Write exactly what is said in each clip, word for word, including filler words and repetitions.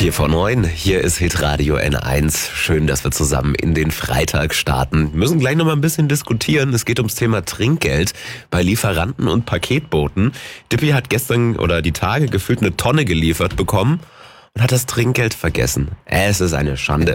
vier vor neun, hier ist Hitradio N eins. Schön, dass wir zusammen in den Freitag starten. Wir müssen gleich noch mal ein bisschen diskutieren. Es geht ums Thema Trinkgeld bei Lieferanten und Paketboten. Dippi hat gestern oder die Tage gefühlt eine Tonne geliefert bekommen und hat das Trinkgeld vergessen. Es ist eine Schande.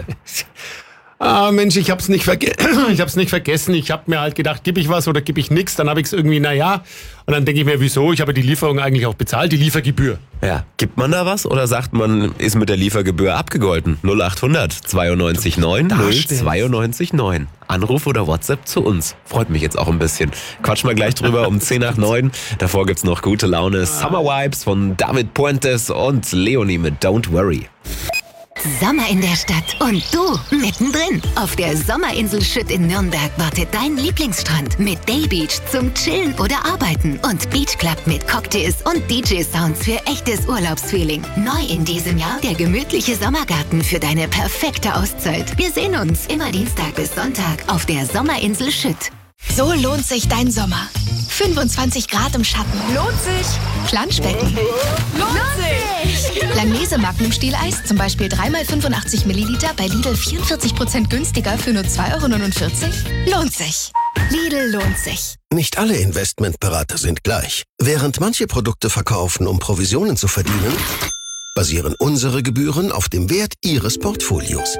Ah Mensch, ich hab's nicht verge- ich hab's nicht vergessen. Ich hab mir halt gedacht, gib ich was oder gib ich nix. Dann habe ich's irgendwie, naja. Und dann denke ich mir, wieso? Ich habe die Lieferung eigentlich auch bezahlt, die Liefergebühr. Ja, gibt man da was oder sagt man, ist mit der Liefergebühr abgegolten? null achthundert zweiundneunzig neun null zweiundneunzig neun. Anruf oder WhatsApp zu uns. Freut mich jetzt auch ein bisschen. Quatschen wir gleich drüber um zehn nach neun. Davor gibt's noch gute Laune. Summer Vibes von David Puentes und Leonie mit Don't Worry. Sommer in der Stadt und du mittendrin. Auf der Sommerinsel Schütt in Nürnberg wartet dein Lieblingsstrand mit Daybeach zum Chillen oder Arbeiten und Beachclub mit Cocktails und D J-Sounds für echtes Urlaubsfeeling. Neu in diesem Jahr der gemütliche Sommergarten für deine perfekte Auszeit. Wir sehen uns immer Dienstag bis Sonntag auf der Sommerinsel Schütt. So lohnt sich dein Sommer. fünfundzwanzig Grad im Schatten. Lohnt sich. Planschbecken. Lohnt sich. Langnese Magnum Stieleis, zum Beispiel drei mal fünfundachtzig Milliliter bei Lidl vierundvierzig Prozent günstiger für nur zwei Euro neunundvierzig. Lohnt sich. Lidl lohnt sich. Nicht alle Investmentberater sind gleich. Während manche Produkte verkaufen, um Provisionen zu verdienen, basieren unsere Gebühren auf dem Wert Ihres Portfolios.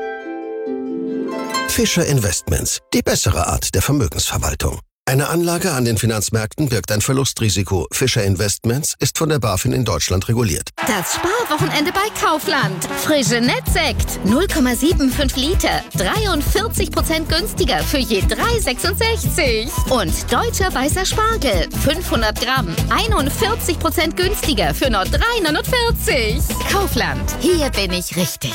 Fischer Investments, die bessere Art der Vermögensverwaltung. Eine Anlage an den Finanzmärkten birgt ein Verlustrisiko. Fischer Investments ist von der BaFin in Deutschland reguliert. Das Sparwochenende bei Kaufland. Frische Nettsekt. null Komma fünfundsiebzig Liter. dreiundvierzig Prozent günstiger für je drei Euro sechsundsechzig. Und deutscher weißer Spargel. fünfhundert Gramm. einundvierzig Prozent günstiger für nur drei Euro neunundvierzig. Kaufland. Hier bin ich richtig.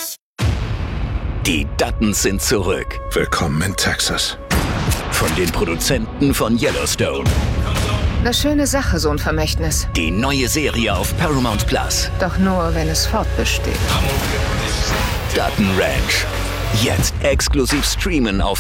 Die Duttons sind zurück. Willkommen in Texas. Von den Produzenten von Yellowstone. Eine schöne Sache, so ein Vermächtnis. Die neue Serie auf Paramount Plus. Doch nur, wenn es fortbesteht. Dutton Ranch. Jetzt exklusiv streamen auf